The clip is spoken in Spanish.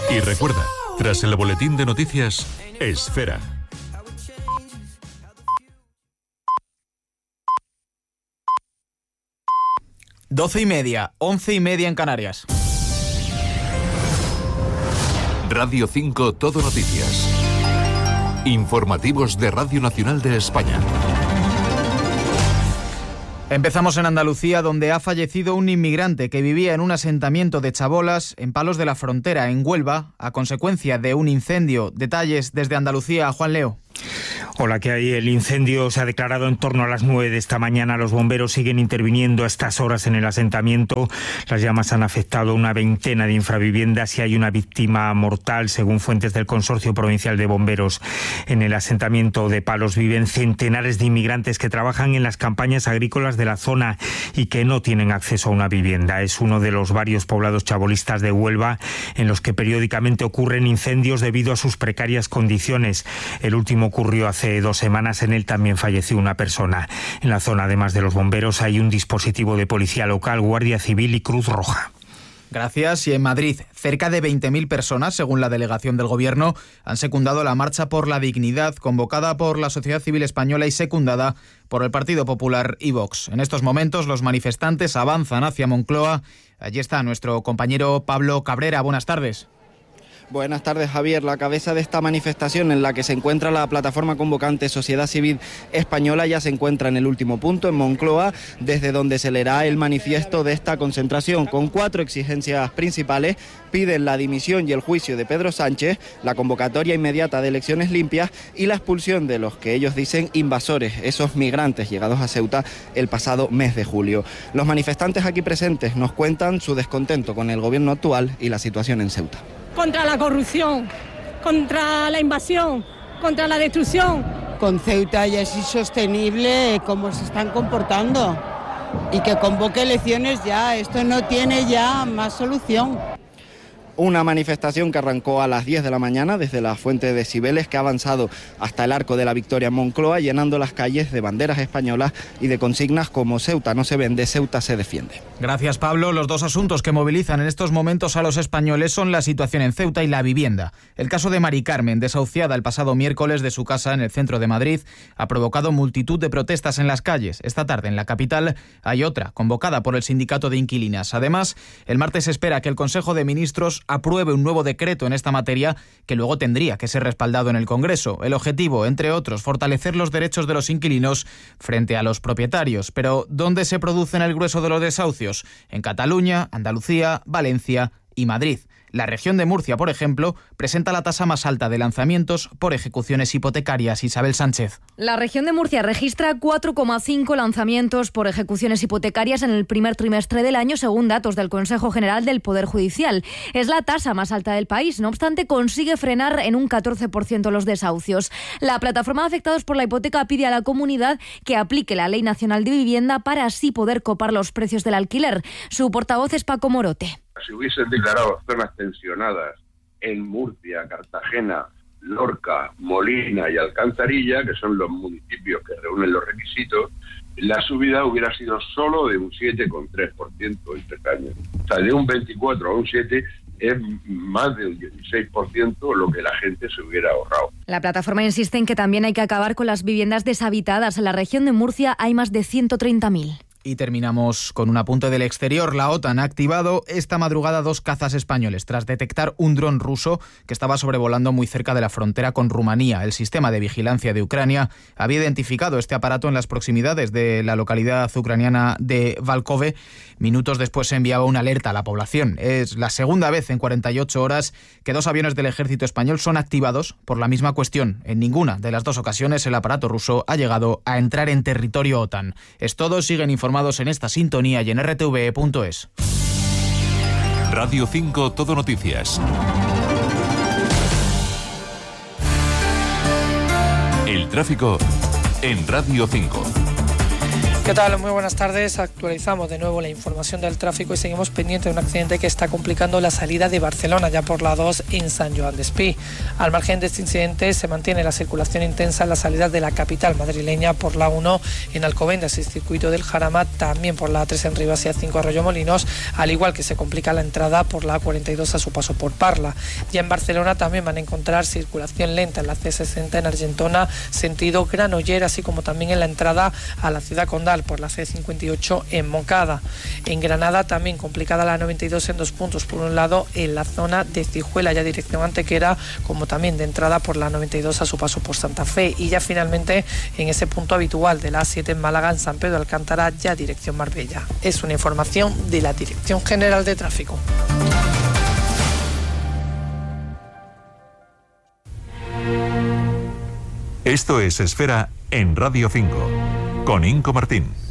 Y recuerda, tras el boletín de noticias, Esfera. Doce y media, 11:30 en Canarias. Radio 5 Todo Noticias. Informativos de Radio Nacional de España. Empezamos en Andalucía, donde ha fallecido un inmigrante que vivía en un asentamiento de chabolas en Palos de la Frontera, en Huelva, a consecuencia de un incendio. Detalles desde Andalucía, Juan Leo. Hola, ¿qué hay? El incendio se ha declarado en torno a las 9 de esta mañana. Los bomberos siguen interviniendo a estas horas en el asentamiento. Las llamas han afectado a una veintena de infraviviendas y hay una víctima mortal, según fuentes del Consorcio Provincial de Bomberos. En el asentamiento de Palos viven centenares de inmigrantes que trabajan en las campañas agrícolas de la zona y que no tienen acceso a una vivienda. Es uno de los varios poblados chabolistas de Huelva en los que periódicamente ocurren incendios debido a sus precarias condiciones. El último ocurrió hace 2 semanas, en él también falleció una persona. En la zona, además de los bomberos, hay un dispositivo de policía local, Guardia Civil y Cruz Roja. Gracias. Y en Madrid, cerca de 20.000 personas, según la delegación del Gobierno, han secundado la Marcha por la Dignidad, convocada por la sociedad civil española y secundada por el Partido Popular y Vox. En estos momentos, los manifestantes avanzan hacia Moncloa. Allí está nuestro compañero Pablo Cabrera. Buenas tardes. Buenas tardes, Javier. La cabeza de esta manifestación, en la que se encuentra la plataforma convocante Sociedad Civil Española, ya se encuentra en el último punto, en Moncloa, desde donde se leerá el manifiesto de esta concentración. Con 4 exigencias principales: piden la dimisión y el juicio de Pedro Sánchez, la convocatoria inmediata de elecciones limpias y la expulsión de los que ellos dicen invasores, esos migrantes llegados a Ceuta el pasado mes de julio. Los manifestantes aquí presentes nos cuentan su descontento con el gobierno actual y la situación en Ceuta. Contra la corrupción, contra la invasión, contra la destrucción. Con Ceuta ya es insostenible cómo se están comportando y que convoque elecciones ya, esto no tiene ya más solución. Una manifestación que arrancó a las 10 de la mañana desde la Fuente de Cibeles, que ha avanzado hasta el Arco de la Victoria en Moncloa, llenando las calles de banderas españolas y de consignas como Ceuta no se vende, Ceuta se defiende. Gracias, Pablo. Los 2 asuntos que movilizan en estos momentos a los españoles son la situación en Ceuta y la vivienda. El caso de Mari Carmen, desahuciada el pasado miércoles de su casa en el centro de Madrid, ha provocado multitud de protestas en las calles. Esta tarde en la capital hay otra, convocada por el sindicato de inquilinas. Además, el martes se espera que el Consejo de Ministros apruebe un nuevo decreto en esta materia que luego tendría que ser respaldado en el Congreso. El objetivo, entre otros, fortalecer los derechos de los inquilinos frente a los propietarios. Pero, ¿dónde se producen el grueso de los desahucios? En Cataluña, Andalucía, Valencia y Madrid. La región de Murcia, por ejemplo, presenta la tasa más alta de lanzamientos por ejecuciones hipotecarias. Isabel Sánchez. La región de Murcia registra 4,5 lanzamientos por ejecuciones hipotecarias en el primer trimestre del año, según datos del Consejo General del Poder Judicial. Es la tasa más alta del país. No obstante, consigue frenar en un 14% los desahucios. La plataforma de afectados por la hipoteca pide a la comunidad que aplique la Ley Nacional de Vivienda para así poder copar los precios del alquiler. Su portavoz es Paco Morote. Si hubiesen declarado zonas tensionadas en Murcia, Cartagena, Lorca, Molina y Alcantarilla, que son los municipios que reúnen los requisitos, la subida hubiera sido solo de un 7,3% en 3 años. O sea, de un 24 a un 7 es más del 16% lo que la gente se hubiera ahorrado. La plataforma insiste en que también hay que acabar con las viviendas deshabitadas. En la región de Murcia hay más de 130.000. Y terminamos con un apunte del exterior. La OTAN ha activado esta madrugada 2 cazas españoles tras detectar un dron ruso que estaba sobrevolando muy cerca de la frontera con Rumanía. El sistema de vigilancia de Ucrania había identificado este aparato en las proximidades de la localidad ucraniana de Valkove. Minutos después se enviaba una alerta a la población. Es la segunda vez en 48 horas que 2 aviones del ejército español son activados por la misma cuestión. En ninguna de las 2 ocasiones el aparato ruso ha llegado a entrar en territorio OTAN. Es todo. Siguen informados en esta sintonía y en rtve.es. Radio 5 Todo Noticias. El tráfico en Radio 5. ¿Qué tal? Muy buenas tardes. Actualizamos de nuevo la información del tráfico y seguimos pendientes de un accidente que está complicando la salida de Barcelona, ya por la 2 en Sant Joan d'Espí. Al margen de este incidente se mantiene la circulación intensa en la salida de la capital madrileña por la 1 en Alcobendas y circuito del Jarama, también por la 3 en Rivas y A5 Arroyo-Molinos, al igual que se complica la entrada por la 42 a su paso por Parla. Ya en Barcelona también van a encontrar circulación lenta en la C60 en Argentona, sentido Granollers, así como también en la entrada a la ciudad condal por la C58 en Moncada. En Granada también complicada la 92 en 2 puntos, por un lado en la zona de Cijuela, ya dirección Antequera, como también de entrada por la 92 a su paso por Santa Fe, y ya finalmente en ese punto habitual de la A7 en Málaga, en San Pedro de Alcántara, ya dirección Marbella. Es una información de la Dirección General de Tráfico. Esto es Esfera en Radio 5, con Inco Martín.